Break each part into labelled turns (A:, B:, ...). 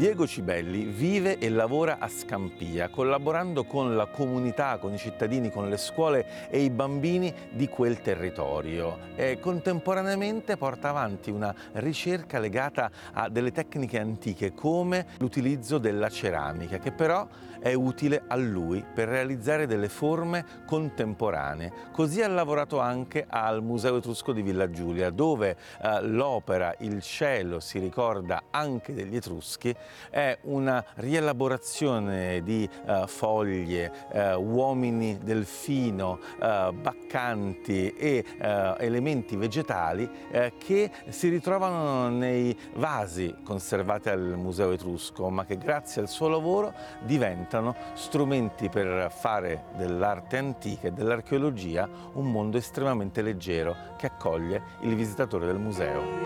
A: Diego Cibelli vive e lavora a Scampia, collaborando con la comunità, con i cittadini, con le scuole e i bambini di quel territorio. E contemporaneamente porta avanti una ricerca legata a delle tecniche antiche come l'utilizzo della ceramica, che però è utile a lui per realizzare delle forme contemporanee. Così ha lavorato anche al Museo Etrusco di Villa Giulia, dove l'opera Il cielo si ricorda anche degli Etruschi è una rielaborazione di foglie, uomini delfino, baccanti e elementi vegetali che si ritrovano nei vasi conservati al Museo Etrusco, ma che grazie al suo lavoro diventano strumenti per fare dell'arte antica e dell'archeologia un mondo estremamente leggero che accoglie il visitatore del museo.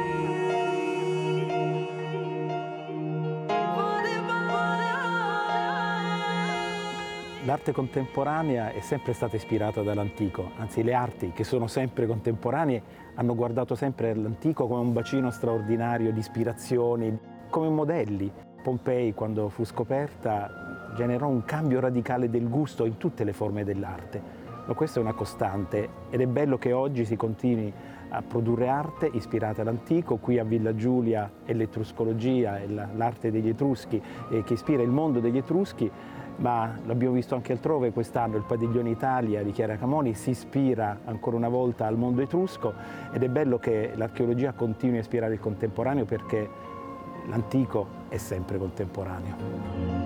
B: L'arte contemporanea è sempre stata ispirata dall'antico, anzi le arti che sono sempre contemporanee hanno guardato sempre all'antico come un bacino straordinario di ispirazioni, come modelli. Pompei, quando fu scoperta, generò un cambio radicale del gusto in tutte le forme dell'arte. Ma questa è una costante ed è bello che oggi si continui a produrre arte ispirata all'antico. Qui a Villa Giulia è l'etruscologia, è l'arte degli Etruschi che ispira il mondo degli Etruschi, ma l'abbiamo visto anche altrove quest'anno, il Padiglione Italia di Chiara Camoni si ispira ancora una volta al mondo etrusco ed è bello che l'archeologia continui a ispirare il contemporaneo perché l'antico è sempre contemporaneo.